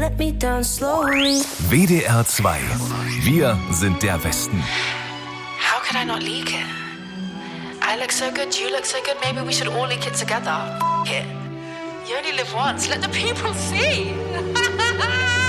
let me down slowly. WDR 2. Wir sind der Westen. How could I not leak it? I look so good, you look so good, maybe we should all leak it together. It. You only live once, let the people see.